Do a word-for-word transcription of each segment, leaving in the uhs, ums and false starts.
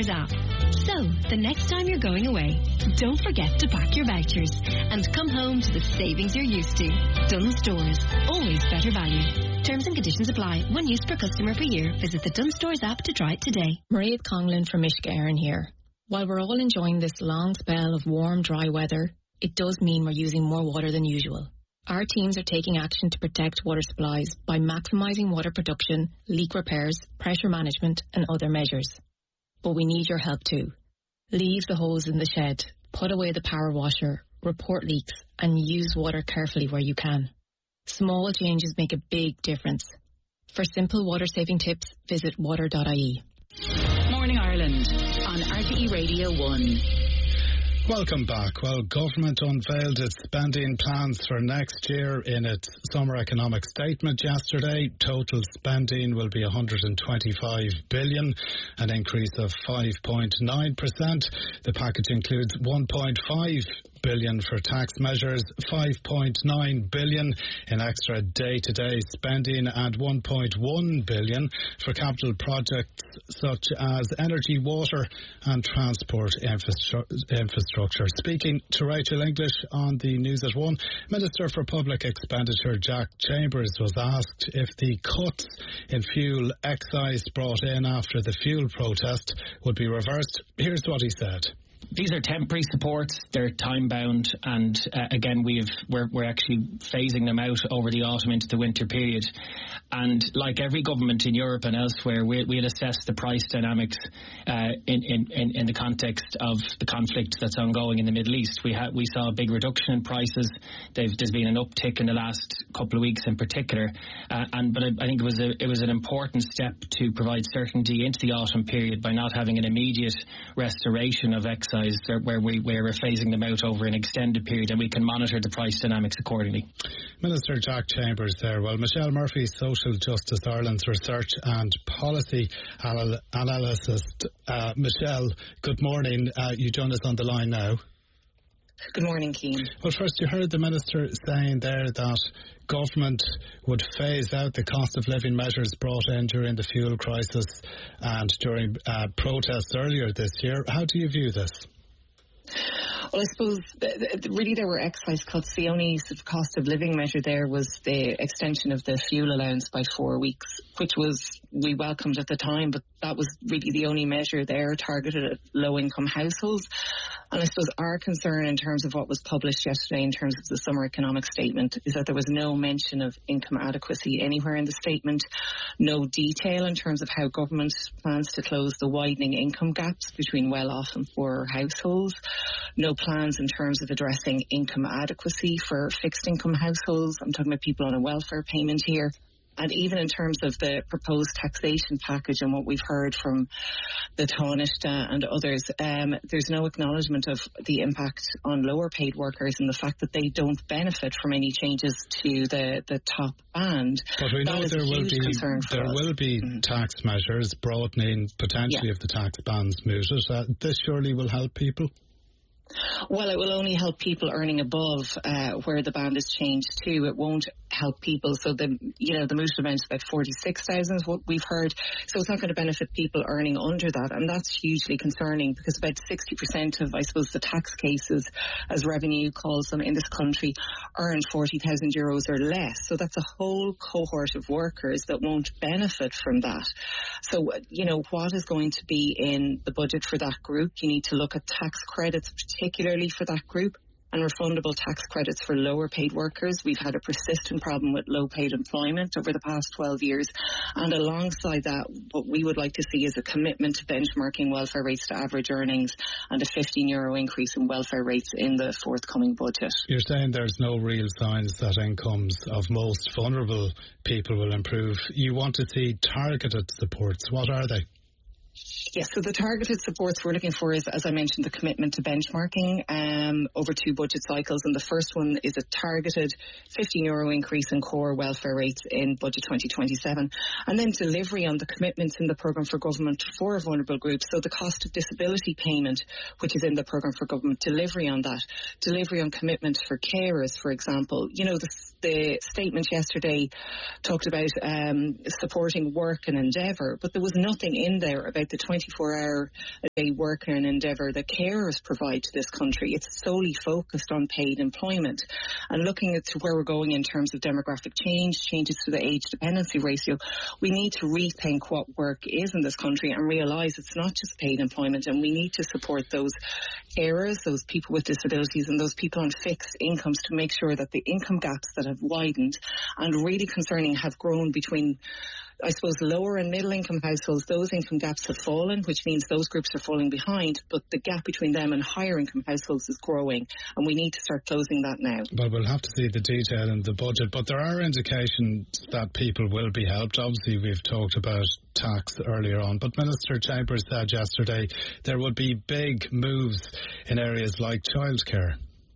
app. So, the next time you're going away, don't forget to pack your vouchers and come home to the savings you're used to. Dunnes Stores, always better value. Terms and conditions apply. One use per customer per year. Visit the Dunnes Stores app to try it today. Maria Conglin from Mishka Éireann here. While we're all enjoying this long spell of warm, dry weather, it does mean we're using more water than usual. Our teams are taking action to protect water supplies by maximising water production, leak repairs, pressure management and other measures. But we need your help too. Leave the hose in the shed, put away the power washer, report leaks and use water carefully where you can. Small changes make a big difference. For simple water saving tips, visit water dot I E. Morning Ireland on R T E Radio one. Welcome back. Well, government unveiled its spending plans for next year in its summer economic statement yesterday. Total spending will be one hundred twenty-five billion dollars, an increase of five point nine percent. The package includes one point five billion dollars for tax measures, five point nine billion dollars in extra day-to-day spending and one point one billion dollars for capital projects such as energy, water and transport infrastru- infrastructure. Speaking to Rachel English on the News at One, Minister for Public Expenditure Jack Chambers was asked if the cuts in fuel excise brought in after the fuel protest would be reversed. Here's what he said. These are temporary supports, they're time-bound, and uh, again, we've, we're, we're actually phasing them out over the autumn into the winter period. And like every government in Europe and elsewhere, we, we'll assess the price dynamics uh, in, in, in the context of the conflict that's ongoing in the Middle East. We, ha- we saw a big reduction in prices. They've, there's been an uptick in the last couple of weeks in particular. Uh, and But I, I think it was, a, it was an important step to provide certainty into the autumn period by not having an immediate restoration of excise where we, where we're phasing them out over an extended period and we can monitor the price dynamics accordingly. Minister Jack Chambers there. Well, Michelle Murphy, Social Justice Ireland's Research and Policy anal- Analyst. Uh, Michelle, good morning. Uh, you join us on the line now. Good morning, Keane. Well, first, you heard the Minister saying there that government would phase out the cost of living measures brought in during the fuel crisis and during uh, protests earlier this year. How do you view this? Well, I suppose really there were excise cuts. The only sort of cost of living measure there was the extension of the fuel allowance by four weeks, which was we welcomed at the time, but that was really the only measure there targeted at low-income households. And I suppose our concern in terms of what was published yesterday in terms of the summer economic statement is that there was no mention of income adequacy anywhere in the statement, no detail in terms of how government plans to close the widening income gaps between well-off and poorer households, no plans in terms of addressing income adequacy for fixed income households. I'm talking about people on a welfare payment here. And even in terms of the proposed taxation package and what we've heard from the Taoiseach and others, um, there's no acknowledgement of the impact on lower paid workers and the fact that they don't benefit from any changes to the, the top band. But we know that there will be there us. will be mm-hmm. tax measures broadening potentially yeah. if the tax band's mooted. Uh, this surely will help people. Well, it will only help people earning above uh, where the band is changed to. It won't help people. So the you know the mooted amount is about forty-six thousand is what we've heard. So it's not going to benefit people earning under that, and that's hugely concerning because about sixty percent of, I suppose, the tax cases, as Revenue calls them in this country, earn forty thousand euros or less. So that's a whole cohort of workers that won't benefit from that. So you know what is going to be in the budget for that group? You need to look at tax credits, particularly for that group, and refundable tax credits for lower paid workers. We've had a persistent problem with low paid employment over the past twelve years. And alongside that, what we would like to see is a commitment to benchmarking welfare rates to average earnings and a fifteen euro increase in welfare rates in the forthcoming budget. You're saying there's no real signs that incomes of most vulnerable people will improve. You want to see targeted supports. What are they? Yes, so the targeted supports we're looking for is, as I mentioned, the commitment to benchmarking um, over two budget cycles. And the first one is a targeted fifteen euro increase in core welfare rates in budget twenty twenty-seven. And then delivery on the commitments in the programme for government for vulnerable groups. So the cost of disability payment, which is in the programme for government, delivery on that. Delivery on commitment for carers, for example. You know, the the statement yesterday talked about um, supporting work and endeavour, but there was nothing in there about the twenty-four hour a day work and endeavour that carers provide to this country. It's solely focused on paid employment. And looking at where we're going in terms of demographic change, changes to the age dependency ratio, we need to rethink what work is in this country and realise it's not just paid employment, and we need to support those carers, those people with disabilities and those people on fixed incomes to make sure that the income gaps that have widened and really concerning have grown between, I suppose, lower and middle income households, those income gaps have fallen, which means those groups are falling behind, but the gap between them and higher income households is growing, and we need to start closing that now. Well, we'll have to see the detail in the budget, but there are indications that people will be helped. Obviously, we've talked about tax earlier on, but Minister Chambers said yesterday there would be big moves in areas like childcare.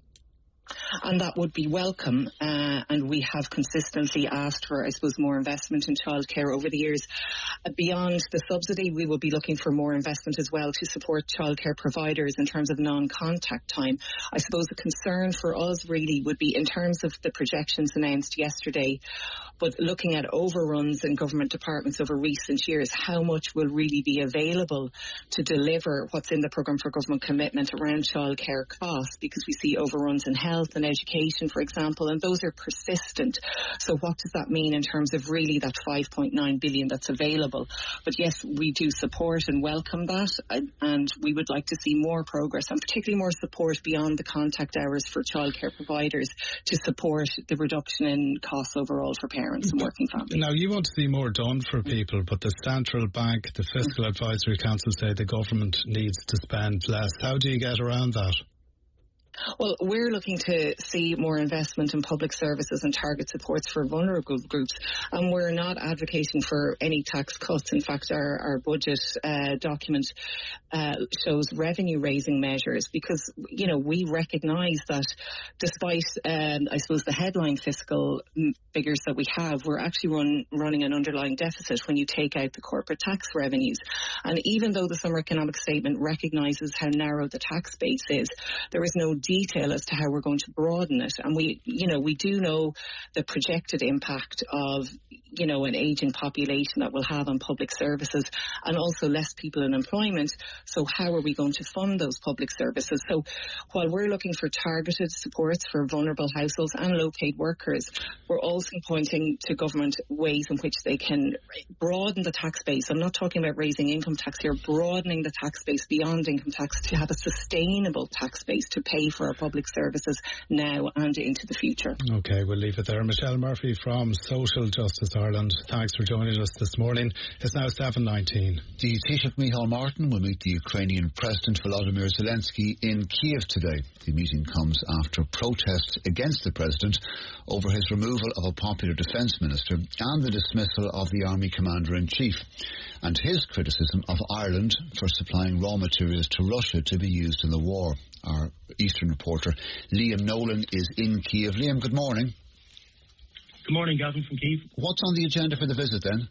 And that would be welcome, uh, and we have consistently asked for, I suppose, more investment in childcare over the years. Uh, beyond the subsidy, we will be looking for more investment as well to support childcare providers in terms of non-contact time. I suppose the concern for us really would be in terms of the projections announced yesterday, but looking at overruns in government departments over recent years, how much will really be available to deliver what's in the programme for government commitment around childcare costs, because we see overruns in health and education, for example, and those are persistent. So what does that mean in terms of really that five point nine billion that's available? But yes, we do support and welcome that, and we would like to see more progress and particularly more support beyond the contact hours for childcare providers to support the reduction in costs overall for parents and working families. Now, you want to see more done for people, but the Central Bank, the Fiscal Advisory Council say the government needs to spend less. How do you get around that? Well, we're looking to see more investment in public services and target supports for vulnerable groups, and we're not advocating for any tax cuts. In fact, our, our budget uh, document uh, shows revenue-raising measures because, you know, we recognise that despite, um, I suppose, the headline fiscal figures that we have, we're actually run, running an underlying deficit when you take out the corporate tax revenues. And even though the Summer Economic Statement recognises how narrow the tax base is, there is no detail as to how we're going to broaden it. And we, you know, we do know the projected impact of, you know, an ageing population that will have on public services and also less people in employment. So how are we going to fund those public services? So while we're looking for targeted supports for vulnerable households and low-paid workers, we're also pointing to government ways in which they can broaden the tax base. I'm not talking about raising income tax here, broadening the tax base beyond income tax to have a sustainable tax base to pay for our public services now and into the future. OK, we'll leave it there. Michelle Murphy from Social Justice Ireland, thanks for joining us this morning. It's now seven nineteen. The Taoiseach Micheál Martin will meet the Ukrainian President Volodymyr Zelensky in Kiev today. The meeting comes after protests against the President over his removal of a popular defence minister and the dismissal of the Army Commander-in-Chief, and his criticism of Ireland for supplying raw materials to Russia to be used in the war. Our Eastern reporter Liam Nolan is in Kiev. Liam, good morning. Good morning, Gavin from Kiev. What's on the agenda for the visit then?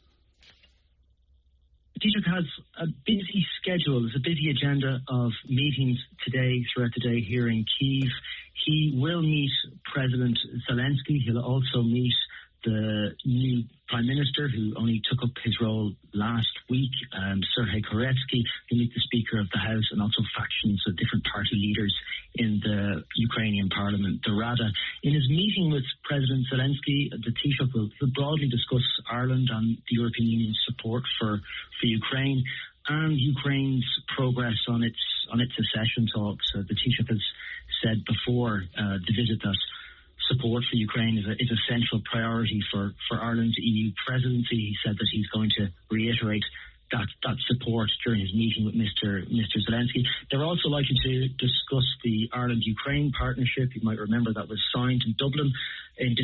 The Taoiseach has a busy schedule. There's a busy agenda of meetings today, throughout the day here in Kiev. He will meet President Zelensky. He'll also meet the new Prime Minister, who only took up his role last week, um, Serhii Koretsky. He'll meet the Speaker of the House and also factions of different party leaders in the Ukrainian Parliament, the Rada. In his meeting with President Zelensky, the Taoiseach will, will broadly discuss Ireland and the European Union's support for, for Ukraine and Ukraine's progress on its on its accession talks. Uh, the Taoiseach has said before uh, the visit that support for Ukraine is a, is a central priority for, for Ireland's E U presidency. He said that he's going to reiterate that, that support during his meeting with Mr. Mr. Zelensky. They're also likely to discuss the Ireland-Ukraine partnership. You might remember that was signed in Dublin in